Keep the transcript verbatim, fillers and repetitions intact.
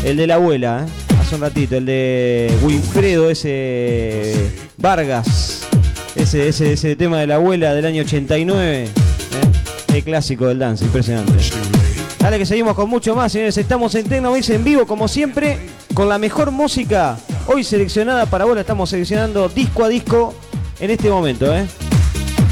El de la abuela, ¿eh? Hace un ratito, el de Wilfredo, ese Vargas. Ese, ese, ese tema de la abuela del año ochenta y nueve. ¿eh? El clásico del dance, impresionante. Dale que seguimos con mucho más, señores. Estamos en Tecnomix en vivo, como siempre, con la mejor música. Hoy seleccionada para vos, la estamos seleccionando disco a disco en este momento, ¿eh?